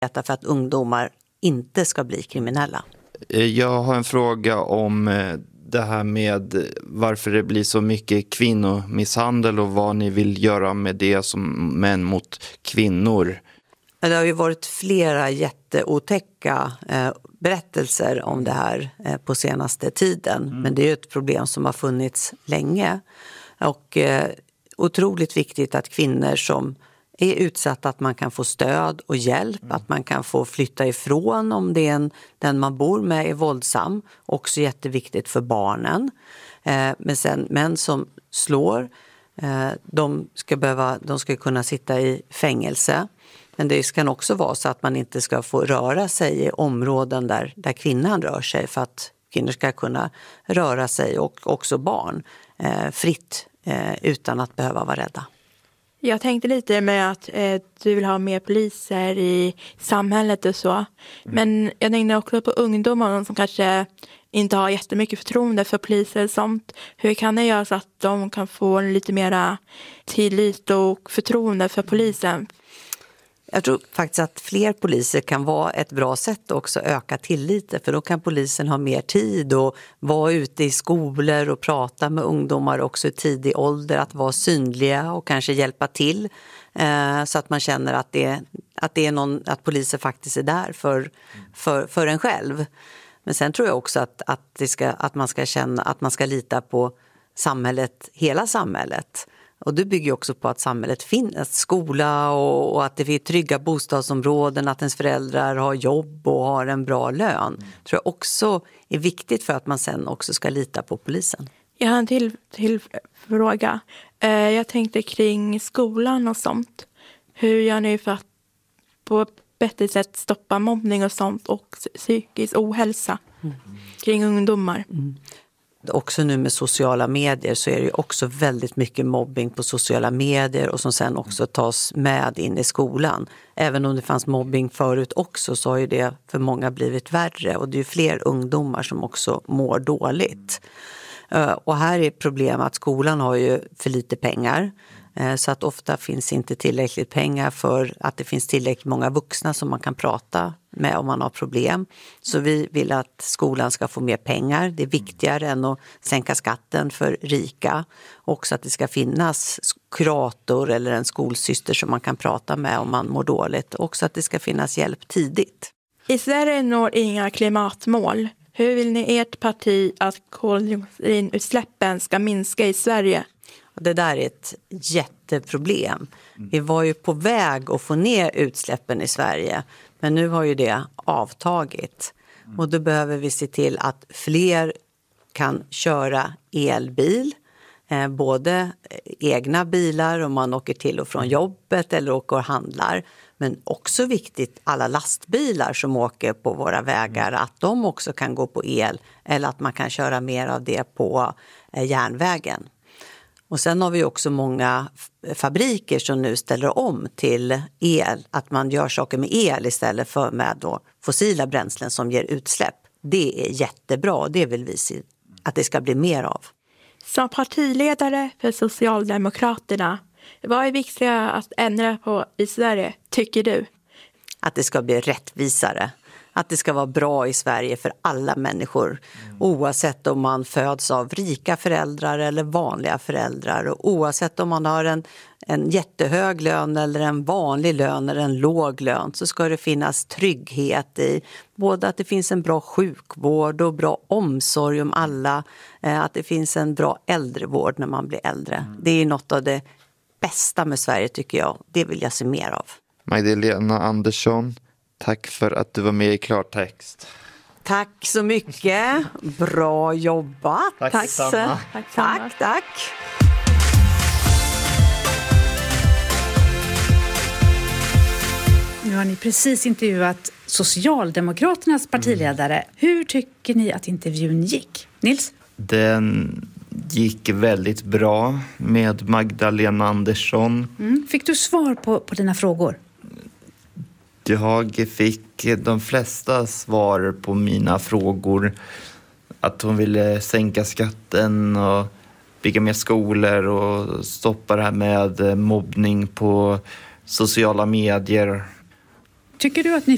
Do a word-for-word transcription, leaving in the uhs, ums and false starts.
för att ungdomar inte ska bli kriminella. Jag har en fråga om det här med varför det blir så mycket kvinnomisshandel och vad ni vill göra med det som män mot kvinnor. Det har ju varit flera jätteotäcka eh, berättelser om det här eh, på senaste tiden. Mm. Men det är ju ett problem som har funnits länge. Och eh, otroligt viktigt att kvinnor som är utsatta, att man kan få stöd och hjälp. Mm. Att man kan få flytta ifrån om det är en, den man bor med är våldsam. Också jätteviktigt för barnen. Eh, men sen män som slår, eh, de ska behöva, de ska kunna sitta i fängelse. Men det kan också vara så att man inte ska få röra sig i områden där, där kvinnan rör sig, för att kvinnor ska kunna röra sig, och också barn, eh, fritt eh, utan att behöva vara rädda. Jag tänkte lite med att eh, du vill ha mer poliser i samhället och så. Mm. Men jag tänkte också på ungdomar som kanske inte har jättemycket förtroende för poliser och sånt. Hur kan det göra så att de kan få lite mera tillit och förtroende för polisen? Jag tror faktiskt att fler poliser kan vara ett bra sätt också att öka tilliten, för då kan polisen ha mer tid och vara ute i skolor och prata med ungdomar också i tidig ålder, att vara synliga och kanske hjälpa till eh, så att man känner att det, att det är någon, att poliser faktiskt är där för, för, för en själv. Men sen tror jag också att, att, det ska, att man ska känna att man ska lita på samhället, hela samhället. Och det bygger också på att samhället finns, skola och, och att det finns trygga bostadsområden, att ens föräldrar har jobb och har en bra lön. Mm. Tror jag också är viktigt för att man sen också ska lita på polisen. Jag har en till, till fråga. Eh, jag tänkte kring skolan och sånt. Hur gör ni för att på ett bättre sätt stoppa mobbning och sånt och psykisk ohälsa mm. kring ungdomar? Mm. Också nu med sociala medier så är det ju också väldigt mycket mobbing på sociala medier och som sen också tas med in i skolan. Även om det fanns mobbing förut också så har ju det för många blivit värre, och det är ju fler ungdomar som också mår dåligt. Och här är problemet att skolan har ju för lite pengar. Så att ofta finns inte tillräckligt pengar för att det finns tillräckligt många vuxna som man kan prata med om man har problem. Så vi vill att skolan ska få mer pengar. Det är viktigare än att sänka skatten för rika. Också att det ska finnas kurator eller en skolsyster som man kan prata med om man mår dåligt. Också att det ska finnas hjälp tidigt. I Sverige når inga klimatmål. Hur vill ni ert parti att koldioxidutsläppen ska minska i Sverige? Det där är ett jätteproblem. Vi var ju på väg att få ner utsläppen i Sverige, men nu har ju det avtagit. Och då behöver vi se till att fler kan köra elbil, eh, både egna bilar om man åker till och från jobbet eller åker och handlar. Men också viktigt, alla lastbilar som åker på våra vägar, att de också kan gå på el, eller att man kan köra mer av det på eh, järnvägen. Och sen har vi också många fabriker som nu ställer om till el. Att man gör saker med el istället för med då fossila bränslen som ger utsläpp. Det är jättebra, det vill vi se att det ska bli mer av. Som partiledare för Socialdemokraterna, vad är viktigt att ändra på i Sverige, tycker du? Att det ska bli rättvisare. Att det ska vara bra i Sverige för alla människor. Mm. Oavsett om man föds av rika föräldrar eller vanliga föräldrar. Och oavsett om man har en, en jättehög lön eller en vanlig lön eller en låg lön. Så ska det finnas trygghet i både att det finns en bra sjukvård och bra omsorg om alla. Att det finns en bra äldrevård när man blir äldre. Mm. Det är något av det bästa med Sverige, tycker jag. Det vill jag se mer av. Magdalena Andersson, tack för att du var med i Klartext. Tack så mycket. Bra jobbat. Tack, tack, samma. tack, tack, tack. Nu har ni precis intervjuat Socialdemokraternas partiledare. Mm. Hur tycker ni att intervjun gick? Nils? Den gick väldigt bra med Magdalena Andersson. Mm. Fick du svar på, på dina frågor? Jag fick de flesta svar på mina frågor. Att hon ville sänka skatten och bygga mer skolor och stoppa det här med mobbning på sociala medier. Tycker du att ni